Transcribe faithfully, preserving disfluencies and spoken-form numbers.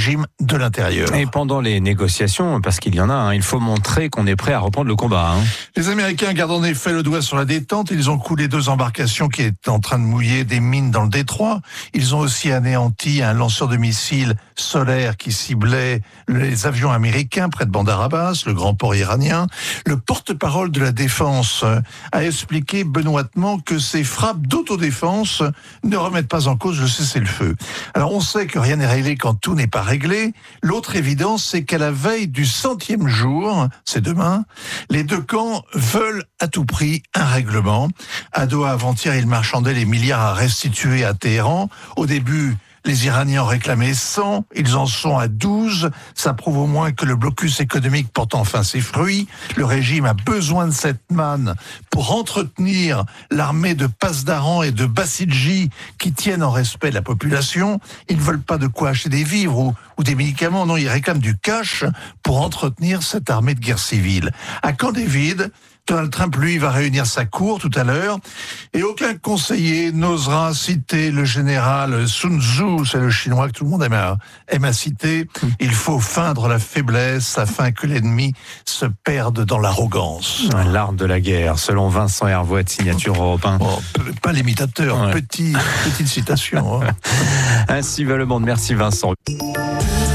régime de l'intérieur. Et pendant les négociations, parce qu'il y en a, hein, il faut montrer qu'on est prêt à reprendre le combat. Hein. Les Américains gardent en effet le doigt sur la détente. Ils ont coulé deux embarcations qui étaient en train de mouiller des mines dans le détroit. Ils ont aussi anéanti un lanceur de missiles solaires qui ciblait les avions américains près de Bandar Abbas, le grand port iranien. Le porte-parole de la défense a expliqué benoîtement que ces frappes d'autodéfense ne remettent pas en cause le cessez-le-feu. Alors on sait que rien n'est réglé quand tout n'est pas réglé. L'autre évidence, c'est qu'à la veille du centième jour, c'est demain, les deux camps veulent à tout prix un règlement. À Doha, avant-hier, ils marchandaient les milliards à restituer à Téhéran. Au début, les Iraniens ont réclamé cent, ils en sont à douze. Ça prouve au moins que le blocus économique porte enfin ses fruits. Le régime a besoin de cette manne pour entretenir l'armée de Pasdaran et de Bassidji qui tiennent en respect la population. Ils ne veulent pas de quoi acheter des vivres ou, ou des médicaments, non, ils réclament du cash pour entretenir cette armée de guerre civile. À Camp David, Donald Trump, lui, va réunir sa cour tout à l'heure et aucun conseiller n'osera citer le général Sun Tzu, c'est le chinois que tout le monde aime à, aime à citer. Il faut feindre la faiblesse afin que l'ennemi se perde dans l'arrogance. L'art de la guerre, selon Vincent Hervouet, de Signature Europe un. Oh, pas l'imitateur, ouais. Petit, petite citation. Hein. Ainsi va le monde. Merci Vincent.